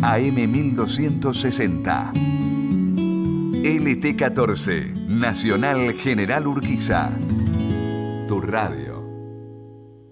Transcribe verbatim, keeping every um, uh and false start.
A M mil doscientos sesenta. L T catorce, Nacional General Urquiza. Tu radio.